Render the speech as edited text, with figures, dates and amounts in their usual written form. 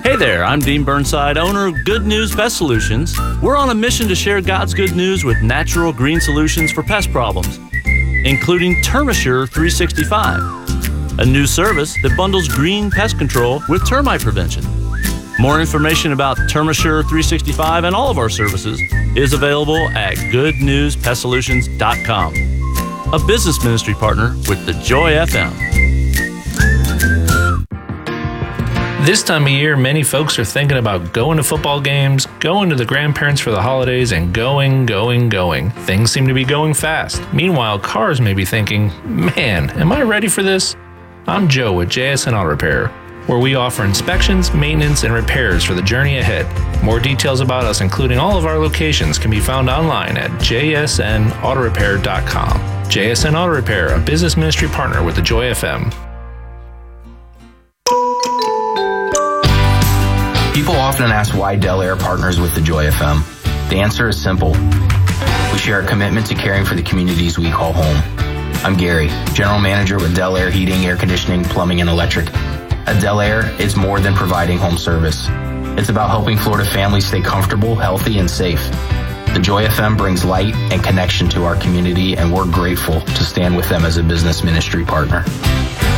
Hey there, I'm Dean Burnside, owner of Good News Pest Solutions. We're on a mission to share God's good news with natural green solutions for pest problems, including Termasure 365, a new service that bundles green pest control with termite prevention. More information about Termasure 365 and all of our services is available at goodnewspestsolutions.com, a business ministry partner with the Joy FM. This time of year, many folks are thinking about going to football games, going to the grandparents for the holidays, and going. Things seem to be going fast. Meanwhile, cars may be thinking, man, am I ready for this? I'm Joe with JSN Auto Repair, where we offer inspections, maintenance, and repairs for the journey ahead. More details about us, including all of our locations, can be found online at jsnautorepair.com. JSN Auto Repair, a business ministry partner with the Joy FM. People often ask why Del Air partners with the Joy FM. The answer is simple. We share a commitment to caring for the communities we call home. I'm Gary, General Manager with Del Air Heating, Air Conditioning, Plumbing, and Electric. At Del Air, it's more than providing home service. It's about helping Florida families stay comfortable, healthy, and safe. The Joy FM brings light and connection to our community, and we're grateful to stand with them as a business ministry partner.